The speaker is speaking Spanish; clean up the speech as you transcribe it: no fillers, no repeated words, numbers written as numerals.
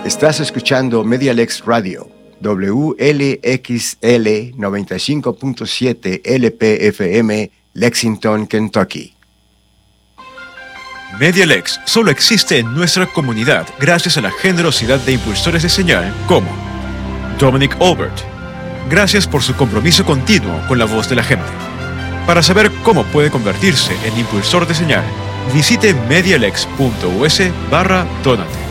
Estás escuchando MediaLex Radio, WLXL 95.7 LPFM, Lexington, Kentucky. MediaLex solo existe en nuestra comunidad gracias a la generosidad de impulsores de señal como Dominic Albert. Gracias por su compromiso continuo con la voz de la gente. Para saber cómo puede convertirse en impulsor de señal, visite medialex.us/donate.